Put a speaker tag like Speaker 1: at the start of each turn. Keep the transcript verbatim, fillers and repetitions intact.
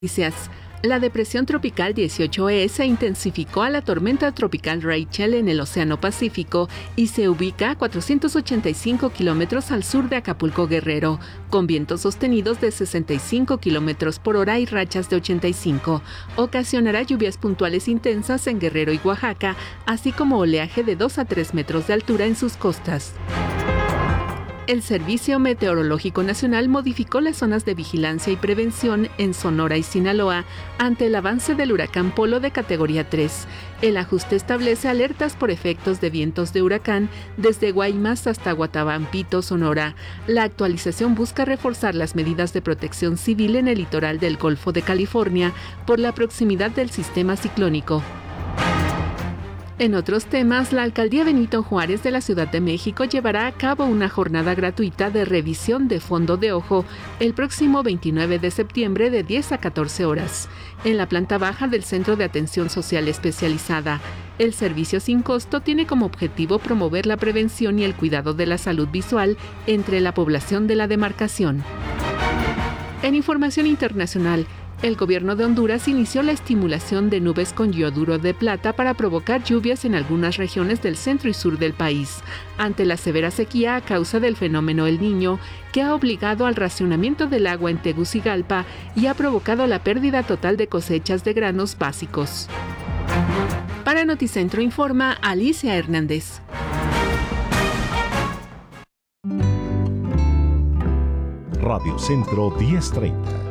Speaker 1: Noticias. La depresión tropical dieciocho E se intensificó a la tormenta tropical Rachel en el Océano Pacífico y se ubica a cuatrocientos ochenta y cinco kilómetros al sur de Acapulco, Guerrero, con vientos sostenidos de sesenta y cinco kilómetros por hora y rachas de ochenta y cinco. Ocasionará lluvias puntuales intensas en Guerrero y Oaxaca, así como oleaje de dos a tres metros de altura en sus costas. El Servicio Meteorológico Nacional modificó las zonas de vigilancia y prevención en Sonora y Sinaloa ante el avance del huracán Polo de categoría tres. El ajuste establece alertas por efectos de vientos de huracán desde Guaymas hasta Guatabampito, Sonora. La actualización busca reforzar las medidas de protección civil en el litoral del Golfo de California por la proximidad del sistema ciclónico. En otros temas, la Alcaldía Benito Juárez de la Ciudad de México llevará a cabo una jornada gratuita de revisión de fondo de ojo el próximo veintinueve de septiembre de diez a catorce horas, en la planta baja del Centro de Atención Social Especializada. El servicio sin costo tiene como objetivo promover la prevención y el cuidado de la salud visual entre la población de la demarcación. En información internacional, el gobierno de Honduras inició la estimulación de nubes con yoduro de plata para provocar lluvias en algunas regiones del centro y sur del país, ante la severa sequía a causa del fenómeno El Niño, que ha obligado al racionamiento del agua en Tegucigalpa y ha provocado la pérdida total de cosechas de granos básicos. Para Noticentro informa Alicia Hernández.
Speaker 2: Radio Centro diez treinta.